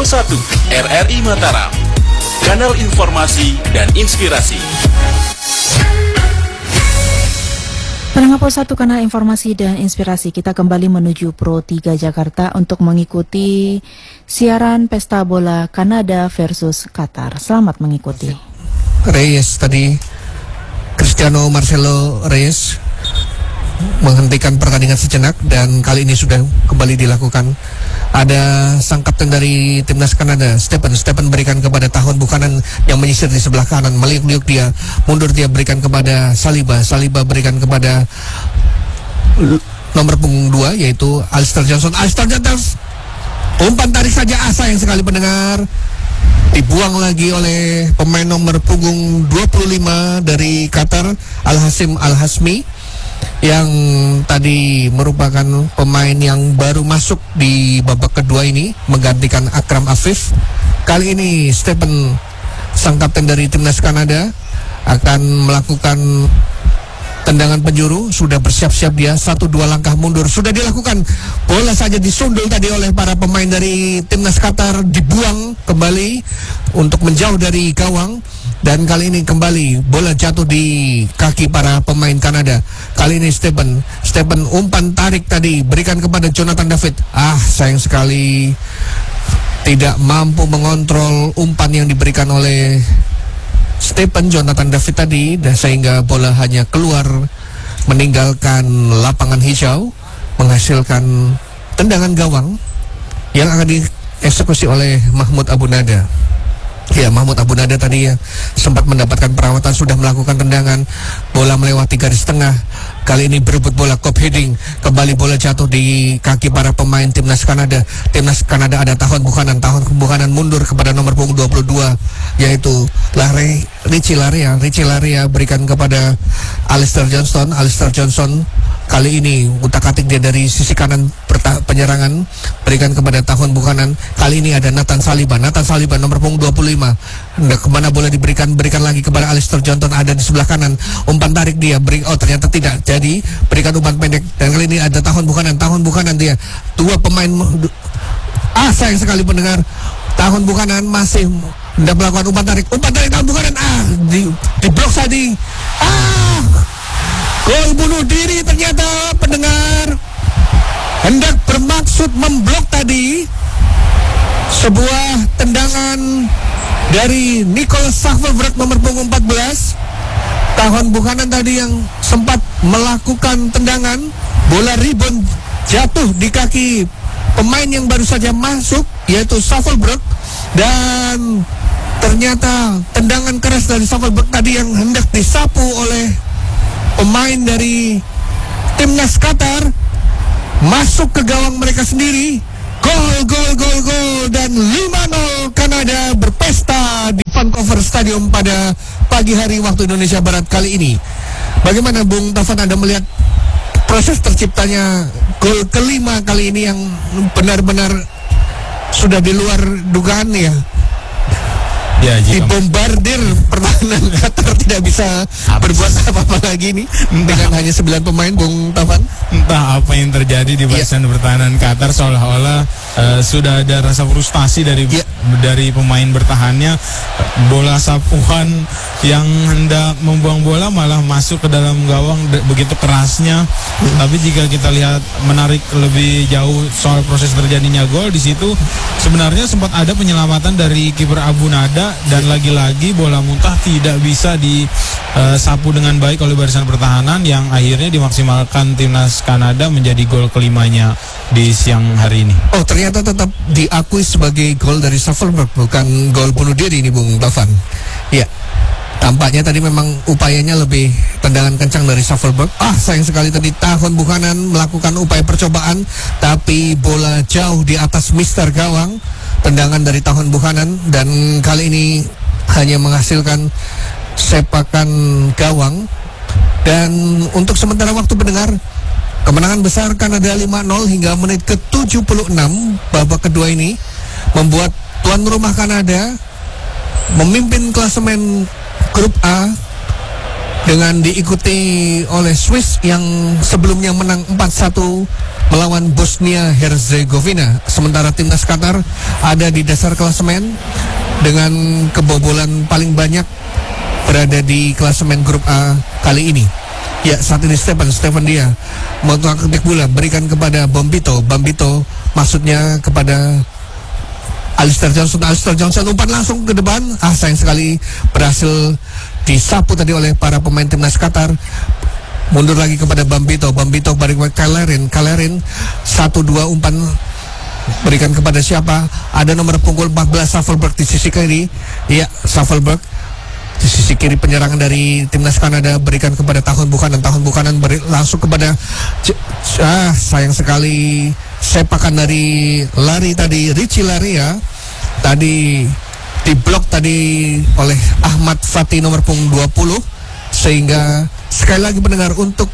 1 RRI Mataram, kanal informasi dan inspirasi. Pendengar Pos 1 kanal informasi dan inspirasi, kita kembali menuju Pro 3 Jakarta untuk mengikuti siaran Pesta Bola Kanada versus Qatar. Selamat mengikuti. Reyes tadi, Cristiano Marcelo Reyes menghentikan pertandingan sejenak dan kali ini sudah kembali dilakukan. Ada sang kapten dari timnas Kanada, Stephen berikan kepada Tahun Buchanan yang menyisir di sebelah kanan, meliuk-liuk dia, mundur dia berikan kepada Saliba berikan kepada nomor punggung 2 yaitu Alistair Johnson, umpan tarik saja sayang sekali pendengar, dibuang lagi oleh pemain nomor punggung 25 dari Qatar, Al-Hasim Al-Hasmi, yang tadi merupakan pemain yang baru masuk di babak kedua ini menggantikan Akram Afif. Kali ini Stephen, sang kapten dari timnas Kanada, akan melakukan tendangan penjuru. Sudah bersiap-siap dia, 1-2 langkah mundur sudah dilakukan. Bola saja disundul tadi oleh para pemain dari timnas Qatar, dibuang kembali untuk menjauh dari gawang. Dan kali ini kembali bola jatuh di kaki para pemain Kanada. Kali ini Stephen umpan tarik tadi berikan kepada Jonathan David. Sayang sekali tidak mampu mengontrol umpan yang diberikan oleh Jonathan David tadi, dan sehingga bola hanya keluar meninggalkan lapangan hijau, menghasilkan tendangan gawang yang akan dieksekusi oleh Mahmud Abu Nada. Ya, Mahmud Abu Nada tadi ya sempat mendapatkan perawatan, sudah melakukan tendangan, bola melewati garis tengah. Kali ini berebut bola, cop heading, kembali bola jatuh di kaki para pemain timnas Kanada. Timnas Kanada ada Tahun Buchanan mundur kepada nomor punggung 22 yaitu Richie Larea berikan kepada Alistair Johnson. Kali ini utak-atik dia dari sisi kanan penyerangan, berikan kepada Tahun Buchanan. Kali ini ada Nathan Saliba nomor punggung 25. Kemana bola diberikan lagi kepada Alistair Johnson, ada di sebelah kanan. Umpan tarik dia, ternyata tidak jadi, berikan umpan pendek. Dan kali ini ada Tahun Buchanan dia. Dua pemain, sayang sekali pendengar, Tahun Buchanan masih hendak melakukan umpan tarik Tahun Buchanan, diblok tadi. Gol bunuh diri ternyata pendengar, hendak bermaksud memblok tadi sebuah tendangan dari Nicholas Safelberg nomor punggung 14. Tahun Buchanan tadi yang sempat melakukan tendangan, bola rebound jatuh di kaki pemain yang baru saja masuk yaitu Safelberg, dan ternyata tendangan keras dari Safelberg tadi yang hendak disapu oleh pemain dari timnas Qatar masuk ke gawang mereka sendiri. Gol dan 5-0 Kanada berpesta di Vancouver Stadium pada pagi hari waktu Indonesia Barat kali ini. Bagaimana Bung Taufan, Anda melihat proses terciptanya gol kelima kali ini yang benar-benar sudah di luar dugaan ya? Ya, dibombardir pertahanan Qatar, tidak bisa berbuat apa-apa lagi nih dengan hanya 9 pemain, Bung Taufan. Entah apa yang terjadi di barisan pertahanan Qatar, seolah-olah sudah ada rasa frustasi dari pemain bertahannya. Bola sapuan yang hendak membuang bola malah masuk ke dalam gawang begitu kerasnya. Tapi jika kita lihat menarik lebih jauh soal proses terjadinya gol, di situ sebenarnya sempat ada penyelamatan dari kiper Abu Nada, dan lagi-lagi bola muntah tidak bisa disapu dengan baik oleh barisan pertahanan, yang akhirnya dimaksimalkan timnas Kanada menjadi gol kelimanya di siang hari ini. Oh, ternyata tetap diakui sebagai gol dari Safelberg, bukan gol bunuh diri ini, Bung Taufan. Ya, tampaknya tadi memang upayanya lebih tendangan kencang dari Safelberg. Sayang sekali tadi Tahun Buchanan melakukan upaya percobaan, tapi bola jauh di atas mister gawang. Tendangan dari Tahun Buchanan, dan kali ini hanya menghasilkan sepakan gawang. Dan untuk sementara waktu pendengar, kemenangan besar Kanada 5-0 hingga menit ke-76 babak kedua ini membuat tuan rumah Kanada memimpin klasemen grup A dengan diikuti oleh Swiss yang sebelumnya menang 4-1 melawan Bosnia Herzegovina. Sementara timnas Qatar ada di dasar klasemen dengan kebobolan paling banyak, berada di klasemen grup A kali ini. Ya, saat ini Stefan dia mengotak bola, berikan kepada Bambito maksudnya kepada Alistair Johnson umpan langsung ke depan. Sayang sekali berhasil disapu tadi oleh para pemain timnas Qatar. Mundur lagi kepada Bambito balik ke Kalerin 1-2 umpan berikan kepada siapa? Ada nomor punggung 14 Safelberg di sisi kiri. Ya, Safelberg di sisi kiri penyerangan dari timnas Kanada, berikan kepada Tahun Buchanan langsung kepada sayang sekali sepakan dari Richie Laryea tadi diblok tadi oleh Ahmad Fatih nomor punggung 20, sehingga sekali lagi pendengar untuk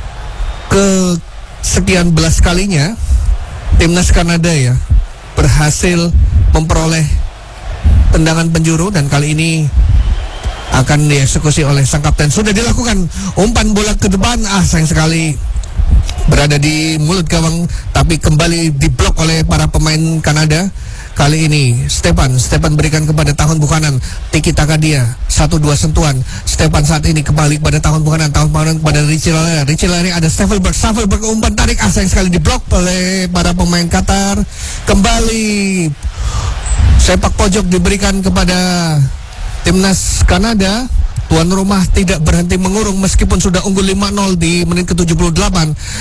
ke sekian belas kalinya timnas Kanada ya berhasil memperoleh tendangan penjuru, dan kali ini akan dieksekusi oleh sang kapten. Sudah dilakukan umpan bola ke depan, sayang sekali berada di mulut gawang, tapi kembali diblok oleh para pemain Kanada. Kali ini Stefan berikan kepada Tahun Buchanan, tiki taka dia 1-2 sentuhan. Stefan saat ini kembali kepada Tahun Buchanan kepada Richie Laryea ada Safelberg umpan tarik, sayang sekali diblok oleh para pemain Qatar. Kembali sepak pojok diberikan kepada timnas Kanada. Tuan rumah tidak berhenti mengurung meskipun sudah unggul 5-0 di menit ke-78.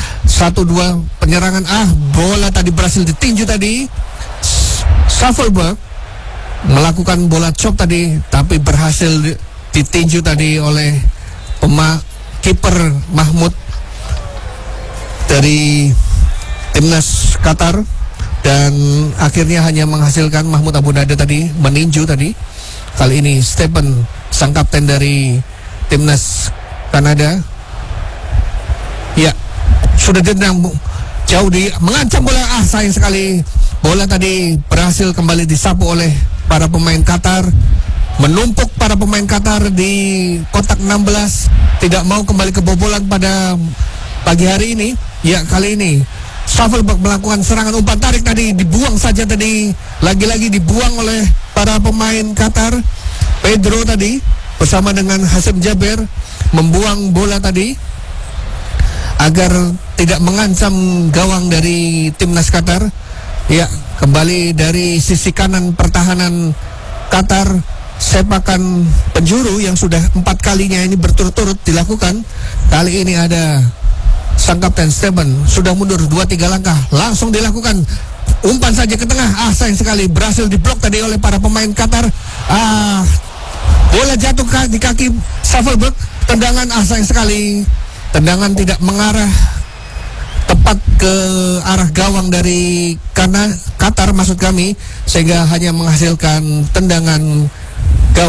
1-2 penyerangan, bola tadi berhasil ditinju tadi. Safelberg melakukan bola chop tadi, tapi berhasil ditinju tadi oleh kiper Mahmud dari timnas Qatar, dan akhirnya hanya menghasilkan Mahmud Abu Nada tadi meninju tadi. Kali ini Stephen sang kapten dari timnas Kanada ya sudah ditendang jauh, mengancam bola, sayang sekali bola tadi berhasil kembali disapu oleh para pemain Qatar. Menumpuk para pemain Qatar di kotak 16, tidak mau kembali kebobolan pada pagi hari ini. Ya, kali ini Safelberg melakukan serangan umpan tarik tadi, dibuang saja tadi, lagi-lagi dibuang oleh para pemain Qatar. Pedro tadi bersama dengan Hasim Jaber membuang bola tadi agar tidak mengancam gawang dari timnas Qatar. Ya, kembali dari sisi kanan pertahanan Qatar, sepakan penjuru yang sudah 4 kalinya ini berturut-turut dilakukan. Kali ini ada sang kapten Stephen sudah mundur 2-3 langkah, langsung dilakukan umpan saja ke tengah, sayang sekali berhasil diblok tadi oleh para pemain Qatar. Bola jatuh di kaki Safelberg, tendangan, sayang sekali tendangan tidak mengarah tepat ke arah gawang dari Qatar maksud kami, sehingga hanya menghasilkan tendangan